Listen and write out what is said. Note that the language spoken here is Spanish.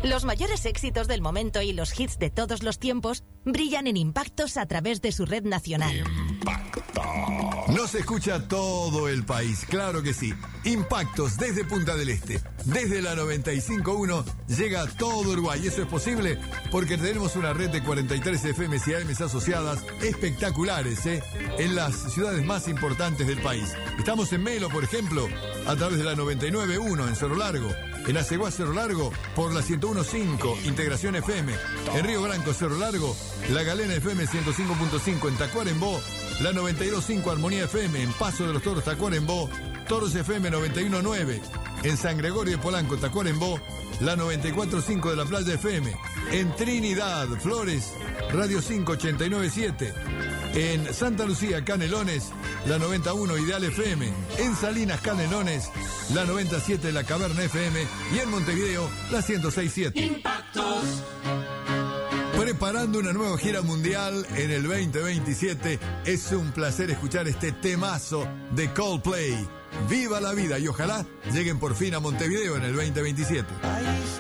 Los mayores éxitos del momento y los hits de todos los tiempos brillan en Impactos a través de su red nacional. Impacto. Nos escucha todo el país, claro que sí. Impactos desde Punta del Este, desde la 95.1, llega a todo Uruguay. Eso es posible porque tenemos una red de 43 FMs y AMs asociadas espectaculares, en las ciudades más importantes del país. Estamos en Melo, por ejemplo, a través de la 99.1 en Cerro Largo. En Aceguá, Cerro Largo, por la 101.5, Integración FM. En Río Branco, Cerro Largo, La Galena FM 105.5 en Tacuarembó. La 92.5 Armonía FM en Paso de los Toros, Tacuarembó. Toros FM 91.9 en San Gregorio de Polanco, Tacuarembó. La 94.5 de la Playa FM. En Trinidad, Flores, Radio 5 89.7. En Santa Lucía, Canelones, la 91 Ideal FM. En Salinas, Canelones, la 97 La Caverna FM. Y en Montevideo, la 106.7. Impactos. Preparando una nueva gira mundial en el 2027. Es un placer escuchar este temazo de Coldplay. ¡Viva la vida! Y ojalá lleguen por fin a Montevideo en el 2027.